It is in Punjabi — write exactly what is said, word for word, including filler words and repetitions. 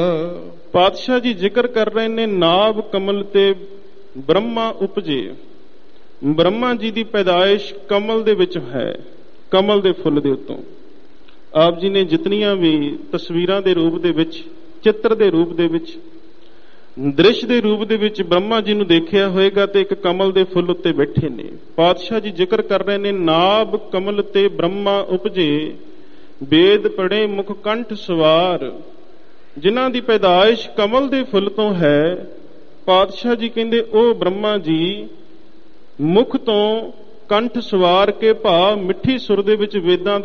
ਪਾਤਸ਼ਾਹ ਜੀ ਜ਼ਿਕਰ ਕਰ ਰਹੇ ਨੇ ਨਾਭ ਕਮਲ ਤੇ ਬ੍ਰਹਮਾ ਉਪਜੇ। ਬ੍ਰਹਮਾ ਜੀ ਦੀ ਪੈਦਾਇਸ਼ ਕਮਲ ਦੇ ਵਿੱਚ ਹੈ, ਕਮਲ ਦੇ ਫੁੱਲ ਦੇ ਉੱਤੋਂ। ਆਪ ਜੀ ਨੇ ਜਿਤਨੀਆਂ ਵੀ ਤਸਵੀਰਾਂ ਦੇ ਰੂਪ ਦੇ ਵਿੱਚ, ਚਿੱਤਰ ਦੇ ਰੂਪ ਦੇ ਵਿੱਚ, ਦ੍ਰਿਸ਼ ਦੇ ਰੂਪ ਦੇ ਵਿੱਚ ਬ੍ਰਹਮਾ ਜੀ ਨੂੰ ਦੇਖਿਆ ਹੋਏਗਾ ਤੇ ਇੱਕ ਕਮਲ ਦੇ ਫੁੱਲ ਉੱਤੇ ਬੈਠੇ ਨੇ। ਪਾਤਸ਼ਾਹ ਜੀ ਜ਼ਿਕਰ ਕਰ ਰਹੇ ਨੇ ਨਾਭ ਕਮਲ ਤੇ ਬ੍ਰਹਮਾ ਉਪਜੇ, ਵੇਦ ਪੜ੍ਹੇ ਮੁਖ ਕੰਠ ਸਵਾਰ। ਜਿਨ੍ਹਾਂ ਦੀ ਪੈਦਾਇਸ਼ ਕਮਲ ਦੇ ਫੁੱਲ ਤੋਂ ਹੈ, ਪਾਤਸ਼ਾਹ ਜੀ ਕਹਿੰਦੇ ਉਹ ਬ੍ਰਹਮਾ ਜੀ ਮੁਖ ਤੋਂ ਕੰਠ ਸਵਾਰ ਕੇ ਭਾਵ ਮਿੱਠੀ ਸੁਰ ਦੇ ਵਿੱਚ ਵੇਦਾਂ